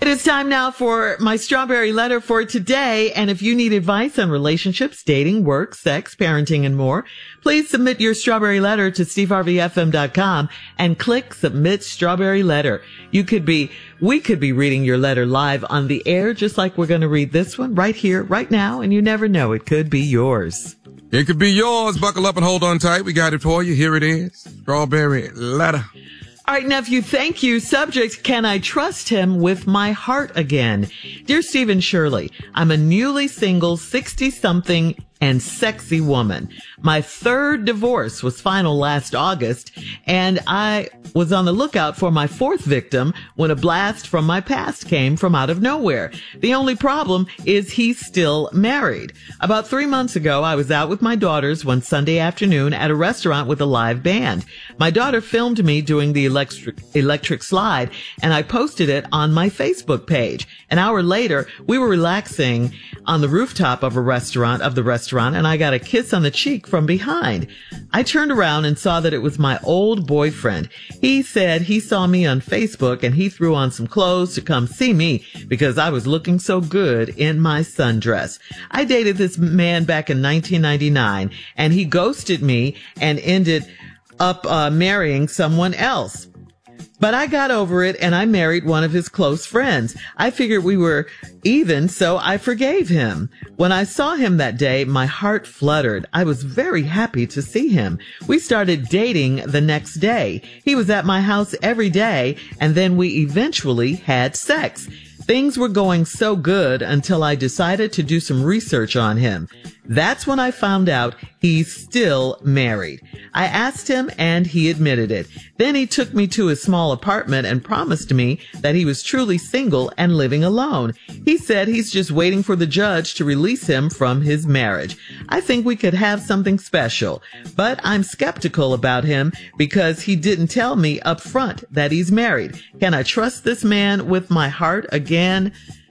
It is time now for my strawberry letter for today. And if you need advice on relationships, dating, work, sex, parenting, and more, please submit your strawberry letter to steveharveyfm.com and click submit strawberry letter. We could be reading your letter live on the air, just like we're going to read this one right here, right now. And you never know, it could be yours. It could be yours. Buckle up and hold on tight. We got it for you. Here it is. Strawberry letter. All right, nephew, thank you. Subject, can I trust him with my heart again? Dear Stephen Shirley, I'm a newly single 60-something and sexy woman. My third divorce was final last August, and I was on the lookout for my fourth victim when a blast from my past came from out of nowhere. The only problem is he's still married. About 3 months ago, I was out with my daughters one Sunday afternoon at a restaurant with a live band. My daughter filmed me doing the electric slide, and I posted it on my Facebook page. An hour later, we were relaxing on the rooftop of the restaurant, and I got a kiss on the cheek from behind. I turned around and saw that it was my old boyfriend. He said he saw me on Facebook and he threw on some clothes to come see me because I was looking so good in my sundress. I dated this man back in 1999 and he ghosted me and ended up marrying someone else. But I got over it and I married one of his close friends. I figured we were even, so I forgave him. When I saw him that day, my heart fluttered. I was very happy to see him. We started dating the next day. He was at my house every day, and then we eventually had sex. Things were going so good until I decided to do some research on him. That's when I found out he's still married. I asked him and he admitted it. Then he took me to his small apartment and promised me that he was truly single and living alone. He said he's just waiting for the judge to release him from his marriage. I think we could have something special, but I'm skeptical about him because he didn't tell me up front that he's married. Can I trust this man with my heart again?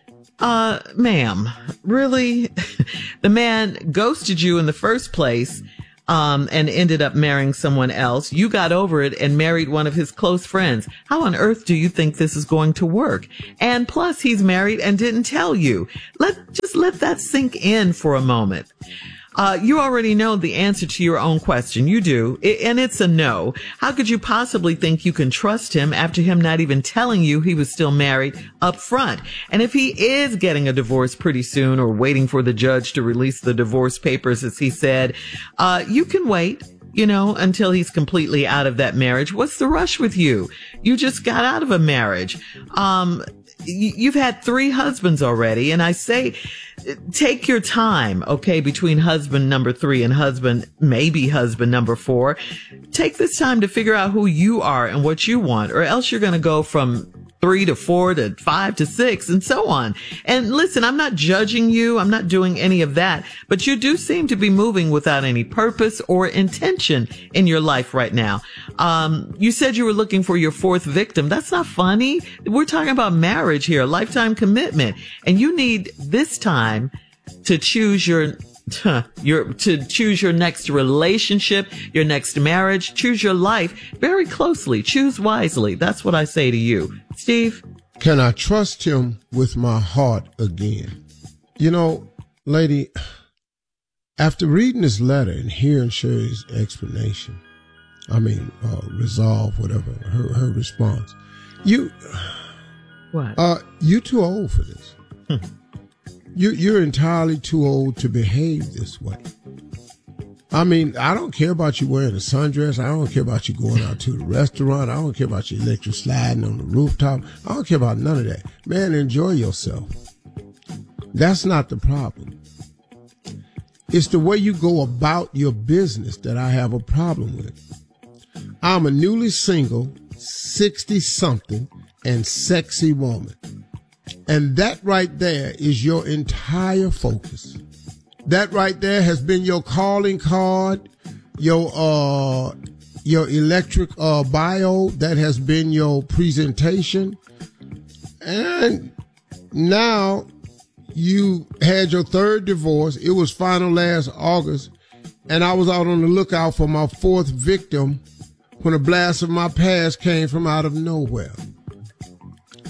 Ma'am, really? The man ghosted you in the first place, and ended up marrying someone else. You got over it and married one of his close friends. How on earth do you think this is going to work? And plus, he's married and didn't tell you. Just let that sink in for a moment. You already know the answer to your own question. You do. And it's a no. How could you possibly think you can trust him after him not even telling you he was still married up front? And if he is getting a divorce pretty soon or waiting for the judge to release the divorce papers, as he said, you can wait, until he's completely out of that marriage. What's the rush with you? You just got out of a marriage. You've had 3 husbands already. And I say, take your time, okay, between husband number 3 and maybe husband number 4. Take this time to figure out who you are and what you want, or else you're going to go from 3 to 4 to 5 to 6 and so on. And listen, I'm not judging you. I'm not doing any of that, but you do seem to be moving without any purpose or intention in your life right now. You said you were looking for your 4th victim. That's not funny. We're talking about marriage here, a lifetime commitment, and you need this time to choose your next relationship, your next marriage. Choose your life very closely. Choose wisely. That's what I say to you. Steve? Can I trust him with my heart again? Lady, after reading this letter and hearing Sherry's explanation, resolve, whatever, her response, What? You too old for this. You're entirely too old to behave this way. I don't care about you wearing a sundress. I don't care about you going out to the restaurant. I don't care about you electric sliding on the rooftop. I don't care about none of that. Man, enjoy yourself. That's not the problem. It's the way you go about your business that I have a problem with. I'm a newly single, 60-something, and sexy woman. And that right there is your entire focus. That right there has been your calling card, your electric bio. That has been your presentation. And now you had your 3rd divorce. It was final last August. And I was out on the lookout for my 4th victim when a blast of my past came from out of nowhere.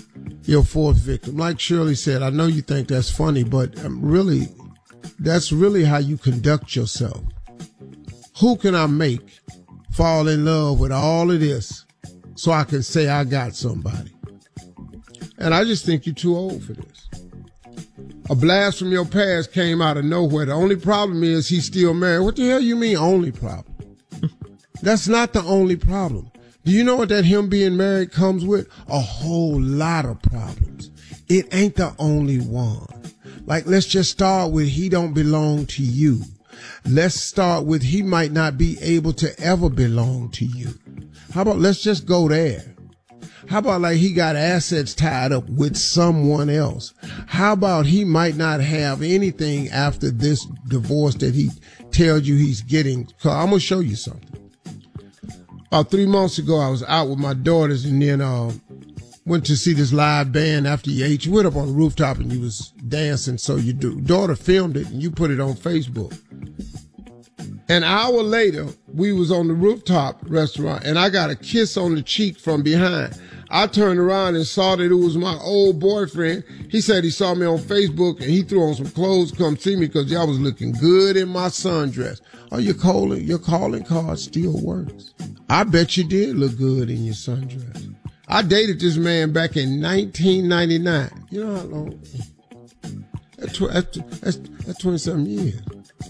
your fourth victim. Like Shirley said, I know you think that's funny, but that's really how you conduct yourself. Who can I make fall in love with all of this so I can say I got somebody? And I just think you're too old for this. A blast from your past came out of nowhere. The only problem is he's still married. What the hell you mean only problem? That's not the only problem. Do you know what that him being married comes with? A whole lot of problems. It ain't the only one. Like, let's just start with he don't belong to you. Let's start with he might not be able to ever belong to you. How about let's just go there? How about like he got assets tied up with someone else? How about he might not have anything after this divorce that he tells you he's getting? So I'm going to show you something. About 3 months ago, I was out with my daughters and then went to see this live band after you ate. You went up on the rooftop and you was dancing. So your daughter filmed it and you put it on Facebook. An hour later, we was on the rooftop restaurant and I got a kiss on the cheek from behind. I turned around and saw that it was my old boyfriend. He said he saw me on Facebook and he threw on some clothes to come see me because y'all was looking good in my sundress. Oh, your calling card still works. I bet you did look good in your sundress. I dated this man back in 1999. You know how long? That's 20-something years.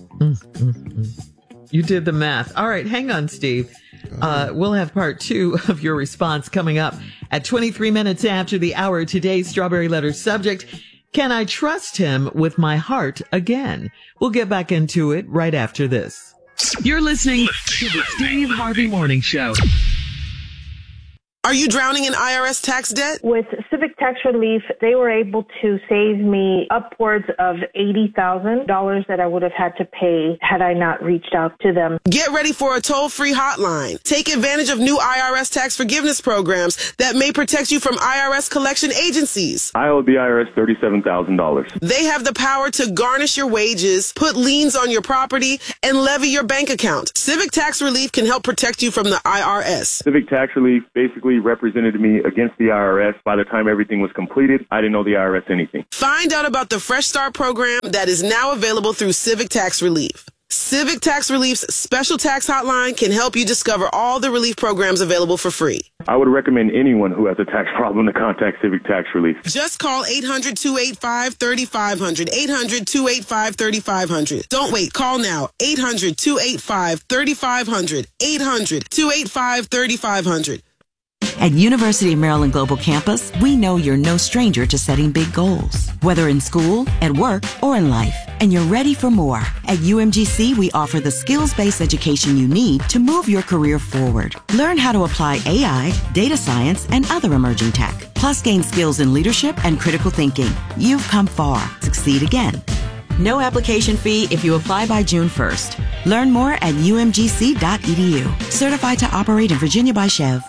You did the math. All right, hang on, Steve. We'll have part 2 of your response coming up at 23 minutes after the hour. Today's Strawberry Letter subject, can I trust him with my heart again? We'll get back into it right after this. You're listening to the Steve Harvey Morning Show. Are you drowning in IRS tax debt? With Civic Tax Relief, they were able to save me upwards of $80,000 that I would have had to pay had I not reached out to them. Get ready for a toll-free hotline. Take advantage of new IRS tax forgiveness programs that may protect you from IRS collection agencies. I owe the IRS $37,000. They have the power to garnish your wages, put liens on your property, and levy your bank account. Civic Tax Relief can help protect you from the IRS. Civic Tax Relief basically represented me against the IRS. By the time everything was completed, I didn't owe the IRS anything. Find out about the Fresh Start program that is now available through Civic Tax Relief. Civic Tax Relief's special tax hotline can help you discover all the relief programs available for free. I would recommend anyone who has a tax problem to contact Civic Tax Relief. Just call 800-285-3500, 800-285-3500. Don't wait. Call now. 800-285-3500, 800-285-3500. At University of Maryland Global Campus, we know you're no stranger to setting big goals, whether in school, at work, or in life, and you're ready for more. At UMGC, we offer the skills-based education you need to move your career forward. Learn how to apply AI, data science, and other emerging tech, plus gain skills in leadership and critical thinking. You've come far. Succeed again. No application fee if you apply by June 1st. Learn more at umgc.edu. Certified to operate in Virginia by Chev.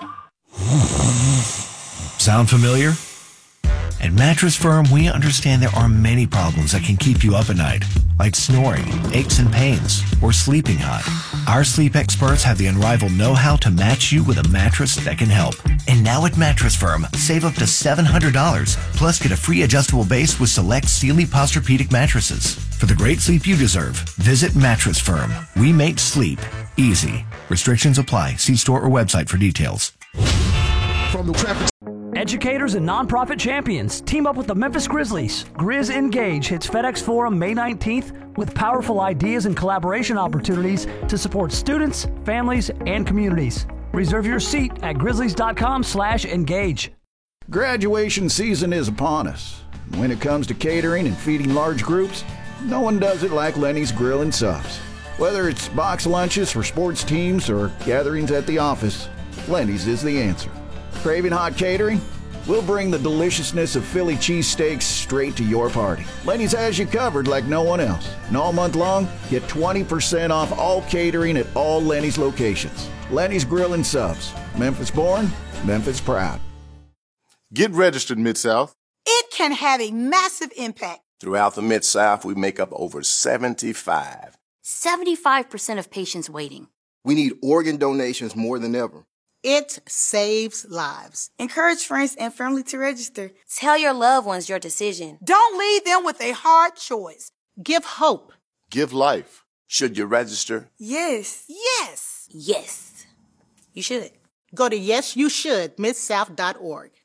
Sound familiar? At Mattress Firm, we understand there are many problems that can keep you up at night, like snoring, aches and pains, or sleeping hot. Our sleep experts have the unrivaled know-how to match you with a mattress that can help. And now at Mattress Firm, save up to $700, plus get a free adjustable base with select Sealy Posturepedic mattresses. For the great sleep you deserve, visit Mattress Firm. We make sleep easy. Restrictions apply. See store or website for details. Educators and nonprofit champions team up with the Memphis Grizzlies. Grizz Engage hits FedEx Forum May 19th with powerful ideas and collaboration opportunities to support students, families, and communities. Reserve your seat at grizzlies.com/engage. Graduation season is upon us. When it comes to catering and feeding large groups, no one does it like Lenny's Grill and Subs. Whether it's box lunches for sports teams or gatherings at the office, Lenny's is the answer. Craving hot catering? We'll bring the deliciousness of Philly cheesesteaks straight to your party. Lenny's has you covered like no one else. And all month long, get 20% off all catering at all Lenny's locations. Lenny's Grill and Subs. Memphis born, Memphis proud. Get registered, Mid-South. It can have a massive impact. Throughout the Mid-South, we make up over 75% of patients waiting. We need organ donations more than ever. It saves lives. Encourage friends and family to register. Tell your loved ones your decision. Don't leave them with a hard choice. Give hope. Give life. Should you register? Yes. Yes. Yes. You should. Go to yesyoushouldmidsouth.org.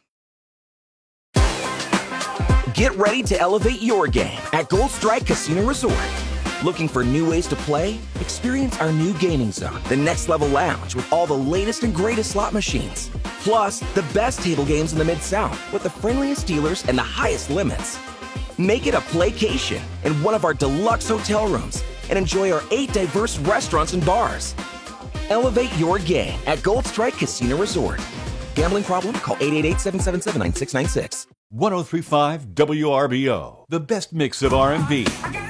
Get ready to elevate your game at Gold Strike Casino Resort. Looking for new ways to play? Experience our new gaming zone, the Next Level Lounge, with all the latest and greatest slot machines. Plus, the best table games in the Mid-South with the friendliest dealers and the highest limits. Make it a playcation in one of our deluxe hotel rooms and enjoy our 8 diverse restaurants and bars. Elevate your game at Gold Strike Casino Resort. Gambling problem? Call 888-777-9696. 103.5 WRBO, the best mix of R&B,